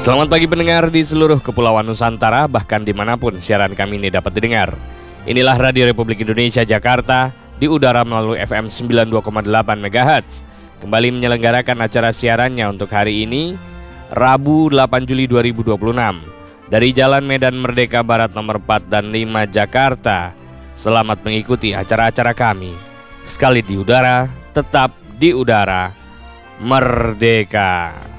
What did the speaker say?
Selamat pagi pendengar di seluruh kepulauan Nusantara, bahkan dimanapun siaran kami ini dapat didengar. Inilah Radio Republik Indonesia Jakarta di udara melalui FM 92,8 MHz. Kembali menyelenggarakan acara siarannya untuk hari ini, Rabu 8 Juli 2026. Dari Jalan Medan Merdeka Barat nomor 4 dan 5 Jakarta. Selamat mengikuti acara-acara kami. Sekali di udara, tetap di udara, merdeka.